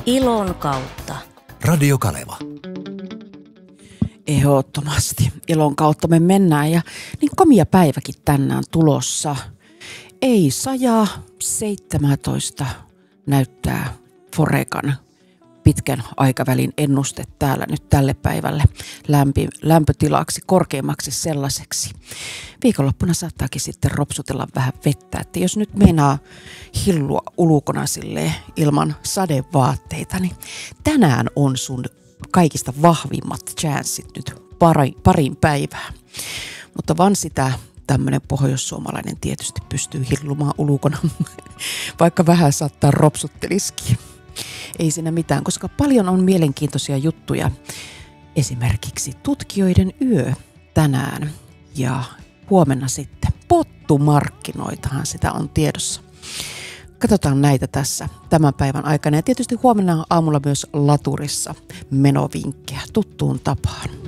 Ilon kautta. Radio Kaleva. Ehdottomasti. Ilon kautta me mennään ja niin komia päiväkin tänään tulossa. Ei sajaa, 17 näyttää Forecan pitkän aikavälin ennuste täällä nyt tälle päivälle lämpötilaksi, korkeimmaksi sellaiseksi. Viikonloppuna saattaakin sitten ropsutella vähän vettä, että jos nyt meinaa hillua ulkona silleen ilman sadevaatteita, niin tänään on sun kaikista vahvimmat chanssit nyt pariin päivään. Mutta vaan sitä tämmöinen pohjoissuomalainen tietysti pystyy hillumaan ulkona, vaikka vähän saattaa ropsuttelisikin. Ei siinä mitään, koska paljon on mielenkiintoisia juttuja. Esimerkiksi tutkijoiden yö tänään ja huomenna sitten pottumarkkinoitahan sitä on tiedossa. Katsotaan näitä tässä tämän päivän aikana ja tietysti huomenna aamulla myös laturissa menovinkkejä tuttuun tapaan.